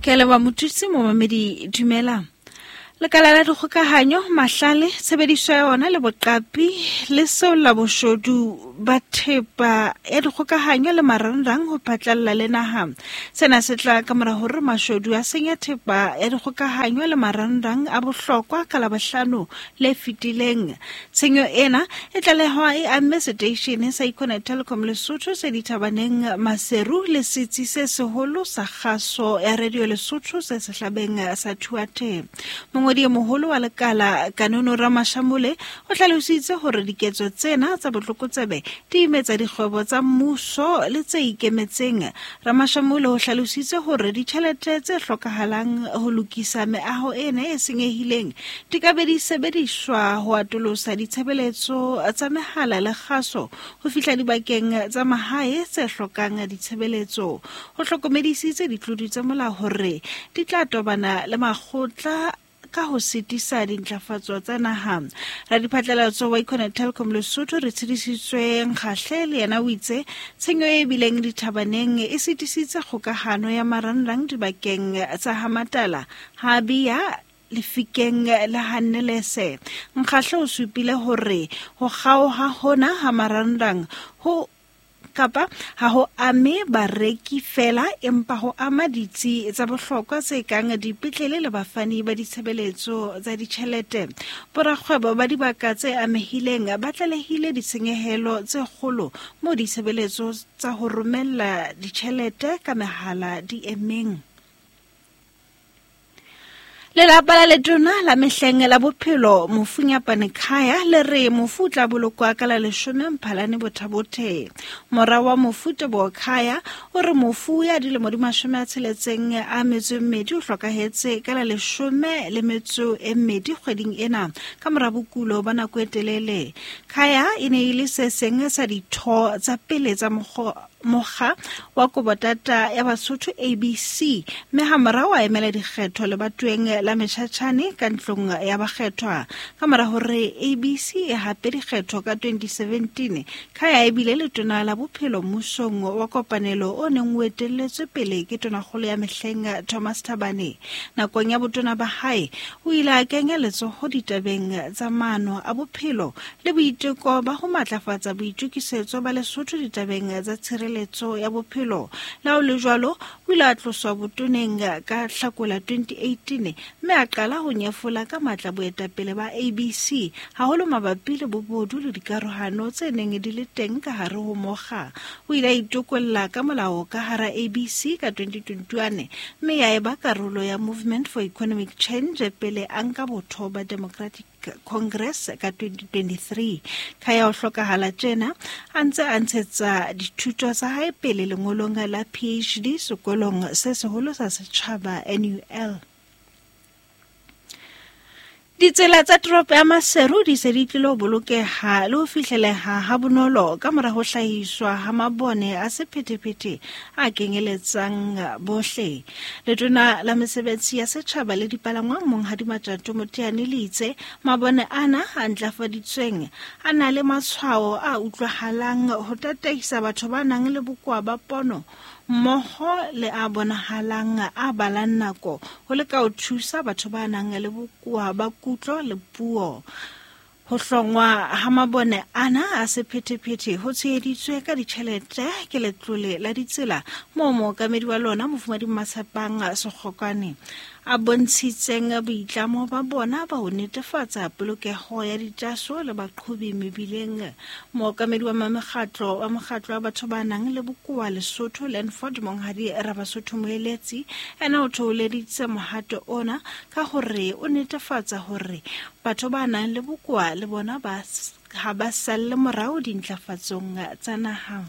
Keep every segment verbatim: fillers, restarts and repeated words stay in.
Ke le ba motutsi mo mamedi dumela. Lekala la dikgokahanyo mahlale tshebediso ya ona le boqapi le seo la boshodu ba thepa ya dikgokahanyo le marangrang ho patlalla le naha. Sena se tla ka mora hore mashodu a senya thepa ya dikgokahanyo le marangrang a bohlokwa ka Labohlano le fetileng. Tshenyo ena e tlalehwa e amme station sa Econet Telecom Lesotho se dithabaneng Maseru le setsi se seholo sa kgaso ya radio Lesotho se sehlabeng sa Thuate. Mongodi moholo wa lekala Kanono Ramashamule o hlalositse hore diketso tsena tsa botlokotsebe di imetsa dikgwebo tsa mmuso le tse ikemetseng. Ramashamule o hlalositse hore ditjhelete tse hlokahalang ho lokisa meaho ena e senyehileng di ka be di sebediswa ho atolosa ditshebeletso tsa mehala le kgaso ho fihla dibakeng tsa mahae tse hlokang ditshebeletso. Ho hlokomedisitse ditlodi tsa molao hore di tla tobana le makgotla ka ho sitisa dintlafatso tsa naha. Radiphatlalatso wa Econet Telecom Lesotho re tshedisitswe Nkgahle le yena o itse tshenyo e bileng dithabaneng e sitisitse kgokahano ya marangrang dibakeng tsa Hamatala, Habia le Fikeng le Hannelese. Nkgahle o supile hore ho kgaoha hona ha marangrang ho kapa ha ho ame bareki fela empa ho ama ditsi tsa bohlokwa tse kang dipetlele le bafani ba ditshebeletso tsa ditjhelete. Borakgwebo ba dibaka tse amehileng ba tlalehile ditshenyehelo tse kgolo mo ditshebeletso tsa ho romella ditjhelete ka mehala di emeng. Lelapa la letona la mehleng la bophelo Mofunya Panekhaya le re mofu tla bolokwa ka la leshome Mphalane Bothabothe. Mora wa mofuta Bokhaya o re mofu ya dilemo di mashome a tsheletseng a metso e mmedi o hlokahetse ka la leshome le metso e mmedi kgweding ena ka mora bokulo ba nako e telele. Khaya e ne e le se seng sa ditho tsa pele tsa mokga wa Kobotata ya Basotho A B C mme ha mora wa emela dikgetho le batweng la Metjhatjhane ka ntlong ya bakgethwa ka mora hore A B C e hape dikgetho ka twenty seventeen. Khaya e bile letona la bophelo mmusong wa kopanelo o neng o etelletswe pele ke tonakgolo ya mehleng Thomas Thabane. Nakong ya botona ba hae o ile a kenya letsoho ditabeng tsa maano a bophelo le boiteko ba ho matlafatsa boitukisetso ba Lesotho ditabeng tsa tshireletso ya bophelo. La o le jwalo o ile a tloswa botoneng ka Hlakola twenty eighteen mme a qala ho nyefola ka matla boetapele ba A B C haholo mabapi le bobodu le dikarohano tse neng di le teng ka hare ho mokga. O ile a itokolla ka molao ka hara A B C ka twenty twenty-one mme ya eba karolo ya Movement for Economic Change pele a nka botho ba Democratic Congress ka twenty twenty-three. Khaya o hlokahala tjena a ntse a ntshetsa dithuto tsa hae pele lengolong la P H D sekolong se seholo sa setjhaba N U L. Ditsela tsa toropo ya Maseru di se di tlilo bolokeha le ho fihleleha ha bonolo ka mora ho hlahiswa ha mabone a sephethephethe a kenyeletsang bohle. Letona la mesebetsi ya setjhaba le dipalangwang Monghadi Matjato Moteane le itse mabone ana a ntlafaditsweng a na le matshwao a utlwahalang ho tataisa batho ba nang le bokoa ba pono mmoho le a bonahalang a balang nako ho leka ho thusa batho ba nang le bokoa ba kutlo le puo. Ho hlongwa ha mabone ana a sephethephethe ho tsheheditswe ka ditjhelete ke letlole la ditsela moo mookamedi wa lona Mofumahadi Mmasepang Sekgokwane a bontshitseng boitlamo ba bona ba ho netefatsa polokeho ya ditaso le baqhobi mebileng. Mookamedi wa mekgatlo wa mokgatlo wa batho ba nang le bokoa Lesotho Lanford Monghadi Rabasotho Moeletsi ena o thoholeditse mohato ona ka hore o netefatsa hore batho ba nang le bokoa le bona ba ha ba salle morao dintlafatsong tsa naha.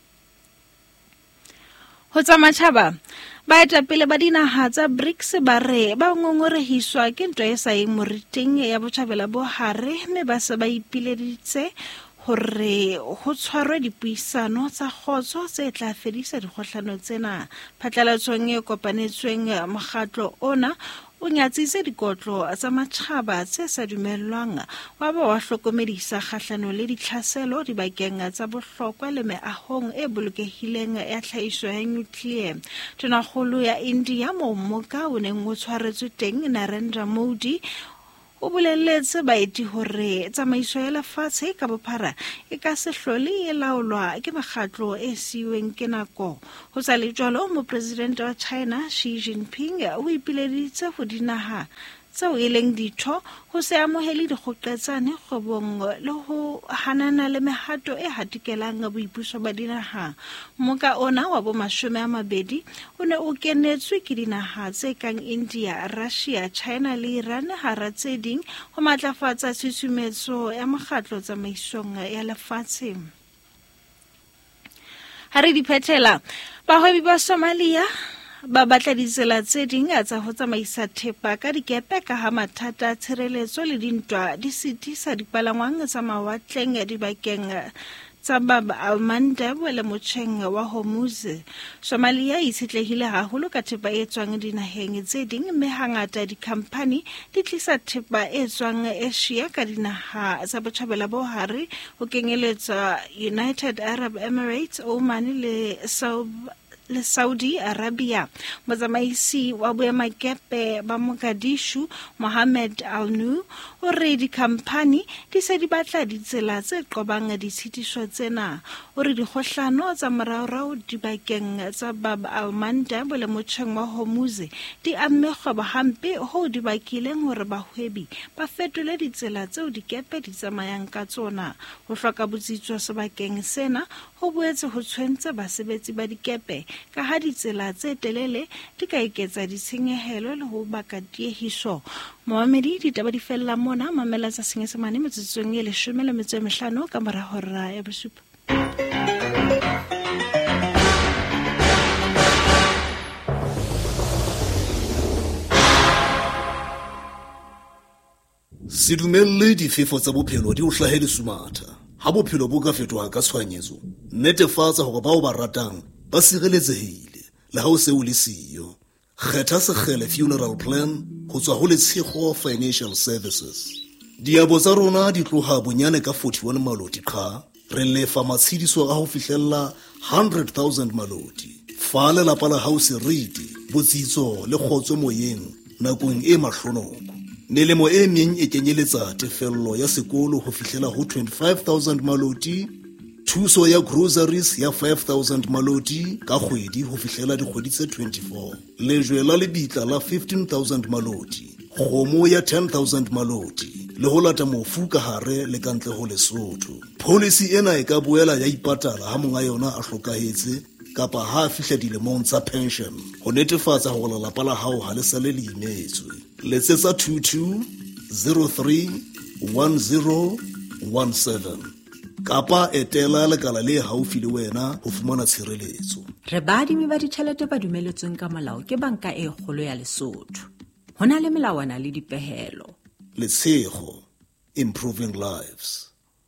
Ho tsa matjhaba baetapele ba dinaha tsa BRICS ba re ba ngongorehiswa ke ntwa e sa eng moriting ya botjhabela bo hare mme ba se ba ipileditse hore ho tshwarwe dipuisano tsa kgotso tse tla fedisa dikgohlano tsena. Phatlalatsong e kopanetsweng mokgatlo ona o nyatsitse dikotlo tsa matjhaba tse sa dumellwang wa ba wa hlokomedisa kgahlano le ditlhaselo dibakeng tsa bohlokwa le meahong e bolokehileng ya tlhahiso ya nuclear. Tonakgolo ya India Mommoka o neng o tshwaretswe teng Narendra Modi o boleletse baeti hore tsamaiso ya lefatshe ka bophara e ka se hlole e laolwa ke mekgatlo e siweng ke nako. Ho sa le jwalo, mopresidente wa China Xi Jinping o ipileditse ho dinaha tseo e leng ditho ho se amohele dikgoqetsane kgwebong le ho hanana le mehato e hatikelang boipuso ba dinaha. Moka ona wa bo mashome a mabedi o ne o kenetswe ke dinaha tse kang India, Russia, China le Iran hara tse ding ho matlafatsa tshusumetso ya mokgatlo tsamaisong ya lefatshe. Ha re di phethela, bahwebi ba Somalia ba batla ditsela tse ding tsa ho tsamaisa thepa ka dikepe ka ha mathata a tshireletso le dintwa di sitisa dipalangwang tsa mawatleng dibakeng tsa Bab al-Mandeb le motjheng wa Hormuz. Somalia e itshetlehile haholo ka thepa e tswang dinaheng tse ding, mme hangata dikhampani di tlisa thepa e tswang Asia ka dinaha tsa botjhabela bo hare ho kenyeletsa United Arab Emirates, Oman le Saudi le Saudi Arabia. Motsamaisi wa boemakepe ba Mogadishu Mohammed Al-Nu o re dikhampani di se di batla ditsela tse qobang ditshitiso tsena. O re dikgohlano tsa moraorao dibakeng tsa Bab al-Mandeb le motjheng wa Hormuz di amme kgwebo hampe ho di bakileng hore bahwebi ba fetole ditsela tseo dikepe di tsamayang ka tsona. Ho hloka botsitso sebakeng sena ho boetse ho tshwentse basebetsi ba dikepe ka ha ditsela tse telele di ka eketsa ditshenyehelo le ho baka tiehiso. Mohamedi ditaba di fella mona, mamela tsa Senyesemane metsotsong e leshome le metso e mehlano ka mora hora ya bosupa. Sidumelle difefo tsa bophelo di o hlahele sumatha. Ha bophelo bo ka fetoha ka tshwanyetso, netefatsa hore bao ba ratang ba sireletsehile le ha o se o le siyo. Kgetha Sekgele Funeral Plan ho tswa ho Letshego Financial Services. Diabo tsa rona di tloha bonyane ka forty-one maloti qha. Re lefa matshediso a ho fihlella one hundred thousand maloti. Fa lelapa la hao seriti, botsitso le kgotso moyeng nakong e mahlonoko. Melemo e meng e kenyeletsa tefello ya sekolo ho fihlela ho twenty-five thousand maloti, thuso ya groceries ya five thousand maloti ka kgwedi ho fihlela dikgwedi tse twenty-four, lejwe la lebitla la fifteen thousand maloti, kgomo ya ten thousand maloti, le ho lata mofu ka hare le kantle ho Lesotho. Policy ena e ka boela ya ipatala ha monga yona a hlokahetse kapa ha fihla dilemong tsa pension, ho netefatsa hore lelapa la hao ha le sale le imetswe. Letsetsa two two zero three one zero one seven kapa etela lekala le haufi le wena ho fumana tshireletso. Re baadimi ba ditjhelete ba dumeletsweng ka molao ke banka e kgolo ya Lesotho. Ho na le melawana le dipehelo. Letshego, improving lives.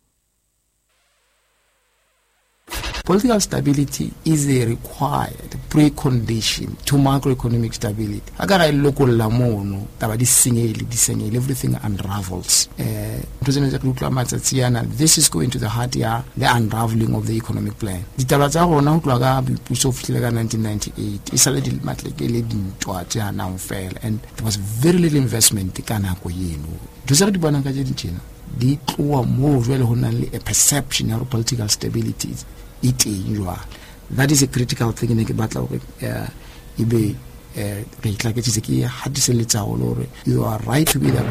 Political stability is a required precondition to macroeconomic stability. Agara local lamono, taba di singeli, di singeli, everything unravels. President Zaklukla this is going to the heart ya the unraveling of the economic plan. Di taba tsa rona ho tloga puso fihlela nineteen ninety-eight. Isale di matlekele dintwa tsa na ufela, and there was very little investment ka nako yeno. Dutse di bona ka je ditjena. Di tloa mo jwale ho na le a perception of political stability. That is a critical thing in the battle. You are right to be that.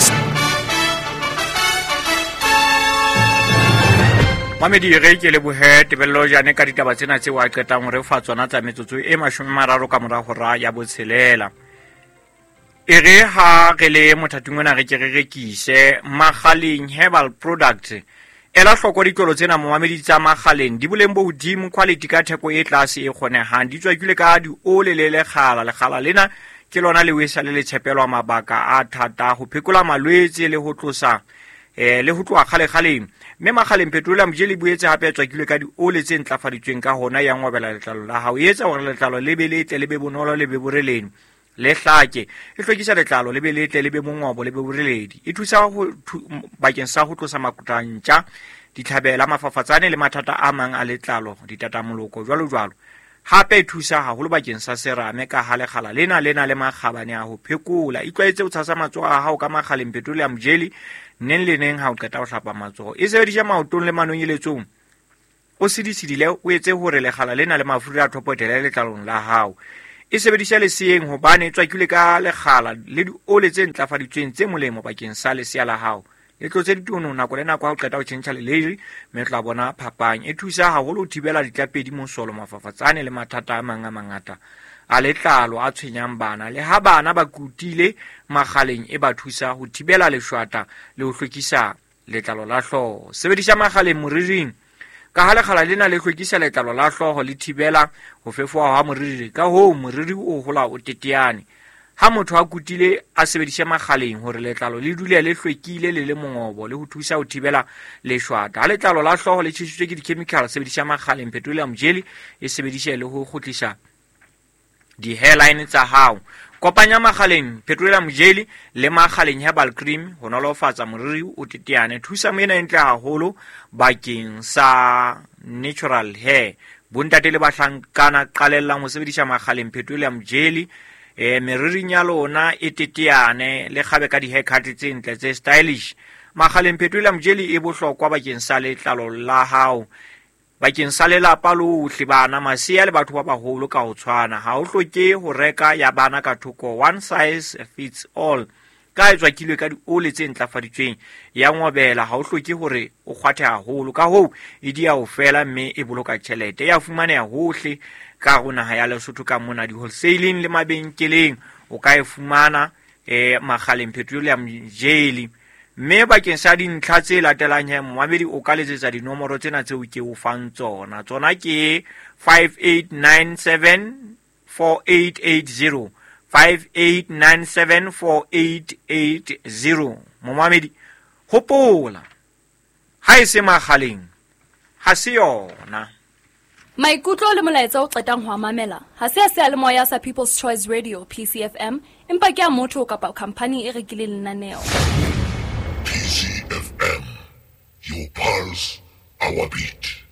Mamedi re ke le bohe tebello jane ka ditaba tsena tse wa qetang re fa tsona tsa metsotso e mashome mararo ka mora hora ya botshelela. E re ha re le mothatung ona re ke re rekise Makgaleng herbal product. Ela hloko ditlolo tsena Mohamedi tsa Makgaleng di boleng bo hodimo, quality ka theko e tlase e kgonehang, di tswakile ka di ole le le khala le khala lena ke lona le wesa le le tshepelwa mabaka a thata ho phekola malwetse le ho tlosa eh le ho tloa khale khaleng. Me Makgaleng petroleum je le boetse hape tswakile ka di ole tse ntlafaditsweng ka hona ya ngwabela letlalo la hao, etsa hore letlalo le be le tle le be bonolo le be boreleng. le hlake e hlwekisa letlalo le be letle le be mongobo le be boreledi e thusa ho bakeng sa ho tlosa makutantja ditlhabela mafafatsane le mathata a mang a letlalo ditatamoloko jwalo jwalo hape e thusa haholo bakeng sa serame ka ha lekgala lena lena le makgabane a ho phekola e tlwaetse ho tshasa matsoho a hao ka makgaleng petroleum jelly neng le neng ha o qeta ho hlapa matsoho e sebedisha maotong le manonyeletsong o sidisidile o etse hore lekgala lena le mafura a thopotele letlalong la hao e sebedisha leseeng hobane tswakile ka lekgala le diole tse ntlafaditsweng tse molemo bakeng sa lesea la hao le tlotse ditono nako le nako ha o qeta ho tjhentjha leleiri mme tla bona phapang e thusa haholo ho thibela ditlapedi mosolo mafafatsane le mathata a mang a mangata a letlalo a tshwenyang bana le ha bana ba kutile magaleng e ba thusa ho thibela leshwata le ho hlwekisa letlalo la hlooho sebedisha magaleng moriring ka ha lekgala lena le hlwekisa letlalo la hlooho le thibela ho fefoha ha moriri ka hoo moriri o hola o teteane ha motho a kutile a sebedisha magaleng hore letlalo le dule le hlwekile le le mongobo le ho thusa ho thibela leshwata ha letlalo la hlooho le tshitswe ke di-chemical sebedisha magaleng petroleum jelly e sebedisha le ho khutlisa di-hairline tsa hao kopanya magaleng petroleum jelly le magaleng herbal cream ho nolofatsa moriri o teteane thusa mena entle haholo bakeng sa natural hair bontate le bahlankana qalellang ho sebedisha magaleng petroleum jelly e meriring ya lona e teteane le gabe ka di-hair cut tse ntle tse stylish magaleng petroleum jelly e bohlokwa bakeng sa letlalo la hao bakeng sa lelapa lohle bana masea le batho ba baholo ka ho tshwana ha o hloke ho reka ya bana ka thoko one size fits all ka e tswakilwe ka diole tse ntlafaditsweng ya ngobela ha o hloke hore o kgwathe haholo ka hoo e dia ho fela mme e boloka tjhelete ya fumaneha hohle ka ho naha ya Lesotho ka mona di wholesaling le mabenkeleng o ka e fumana eh magaleng petroleum jelly mme bakeng sa dintlha tse latelang he moamedi o ka letsetsa dinomoro tsena tseo ke o fang tsona tsona ke five eight nine seven four eight eight zero five eight nine seven four eight eight zero moamedi hopola ha e se magaleng ha se yona maikutlo le molaetsa o qetang ho mamela ha se se le moya sa People's Choice Radio P C F M empa ke a motho kapa company e rekile lenaneo P C F M, your pulse, our beat.